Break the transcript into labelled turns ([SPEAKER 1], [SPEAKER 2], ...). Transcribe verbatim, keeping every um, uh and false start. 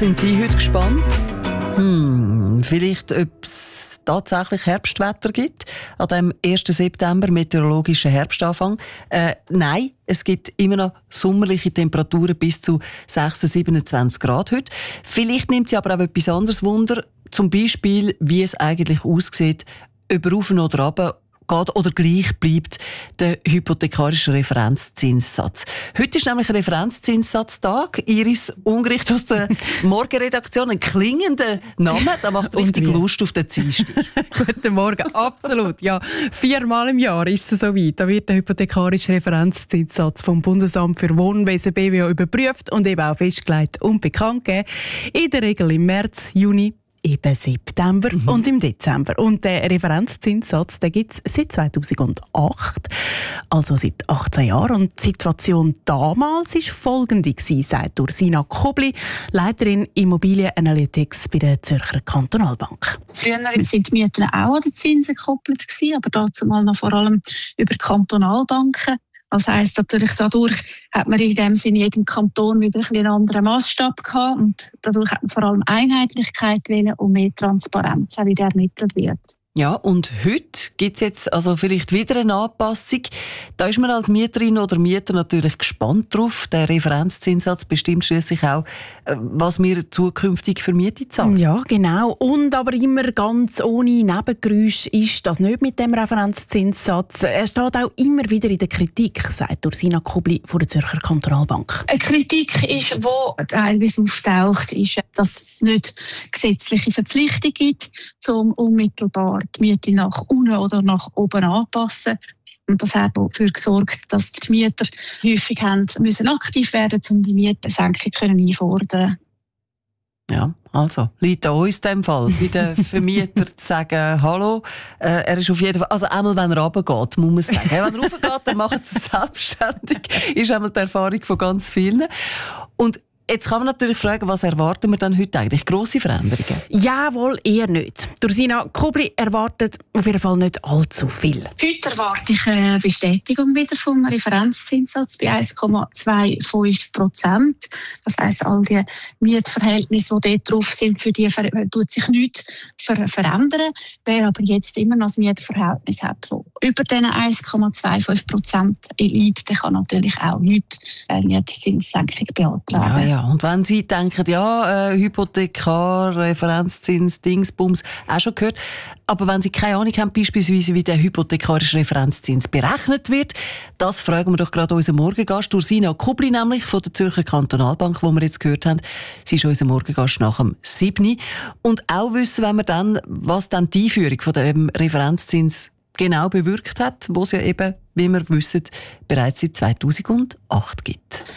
[SPEAKER 1] sind Sie heute gespannt? Hm, vielleicht, ob es tatsächlich Herbstwetter gibt an dem ersten September, meteorologischen Herbstanfang. Äh, nein, es gibt immer noch sommerliche Temperaturen bis zu sechsundzwanzig, siebenundzwanzig Grad heute. Vielleicht nimmt Sie aber auch etwas anderes Wunder, zum Beispiel, wie es eigentlich aussieht, ob rauf oder runter geht oder gleich bleibt der hypothekarische Referenzzinssatz. Heute ist nämlich Referenzzinssatztag. Iris Ungericht aus der Morgenredaktion. Ein klingender Name, der macht richtig Lust auf den Dienstag.
[SPEAKER 2] Guten Morgen, absolut. Ja, viermal im Jahr ist es soweit. Da wird der hypothekarische Referenzzinssatz vom Bundesamt für Wohnwesen B W O überprüft und eben auch festgelegt und bekannt gegeben. In der Regel im März, Juni, eben September mhm. und im Dezember. Und der Referenzzinssatz, den gibt es seit zweitausendacht, also seit achtzehn Jahren. Und die Situation damals war folgende, sagt Ursina Kobli, Leiterin Immobilien Analytics bei der Zürcher Kantonalbank.
[SPEAKER 3] Früher sind die Mieten auch an den Zinsen gekoppelt gewesen, aber dazu mal noch vor allem über Kantonalbanken. Das heisst natürlich, dadurch hat man in dem Sinne in jedem Kanton wieder ein einen anderen Massstab gehabt und dadurch hat man vor allem Einheitlichkeit wählen und mehr Transparenz, auch wie der ermittelt wird.
[SPEAKER 1] Ja, und heute gibt es jetzt also vielleicht wieder eine Anpassung. Da ist man als Mieterin oder Mieter natürlich gespannt drauf. Der Referenzzinssatz bestimmt schließlich auch, was wir zukünftig für Miete zahlen.
[SPEAKER 2] Ja, genau. Und aber immer ganz ohne Nebengeräusch ist das nicht mit dem Referenzzinssatz. Er steht auch immer wieder in der Kritik, sagt Ursina Kobli von der Zürcher Kantonalbank.
[SPEAKER 3] Eine Kritik ist, die teilweise auftaucht, ist, dass es nicht gesetzliche Verpflichtung gibt, um unmittelbar die Miete nach unten oder nach oben anpassen. Und das hat dafür gesorgt, dass die Mieter häufig haben müssen aktiv werden, um die Mietensenkung einfordern.
[SPEAKER 1] Ja, also, liegt an uns in diesem Fall, bei den Vermietern zu sagen, hallo, äh, er ist auf jeden Fall, also einmal, wenn er runtergeht, muss man sagen. Wenn er raufgeht, dann macht es selbstständig. Ist einmal die Erfahrung von ganz vielen. Und jetzt kann man natürlich fragen, was erwarten wir denn heute eigentlich? Grosse Veränderungen?
[SPEAKER 2] Jawohl, eher nicht. Ursina Kobli erwartet auf jeden Fall nicht allzu viel.
[SPEAKER 3] Heute erwarte ich eine Bestätigung wieder vom Referenzzinssatz bei eins Komma fünfundzwanzig Prozent. Das heisst, all die Mietverhältnisse, die dort drauf sind, für die ver- tut sich nichts ver- verändern. Wer aber jetzt immer noch ein Mietverhältnis hat, so über diesen eins Komma fünfundzwanzig Prozent liegt, der kann natürlich auch heute eine Mietzinssenkung beantragen.
[SPEAKER 1] Ja, ja. Und wenn Sie denken, ja, äh, Hypothekar, Referenzzins, Dingsbums, auch schon gehört. Aber wenn Sie keine Ahnung haben, beispielsweise, wie der hypothekarische Referenzzins berechnet wird, das fragen wir doch gerade unseren Morgengast, Ursina Kobli, nämlich von der Zürcher Kantonalbank, wo wir jetzt gehört haben. Sie ist unser Morgengast nach dem siebten. Und auch wissen, wenn wir dann, was dann die Einführung von dem Referenzzins genau bewirkt hat, wo es ja eben, wie wir wissen, bereits seit zweitausendacht gibt.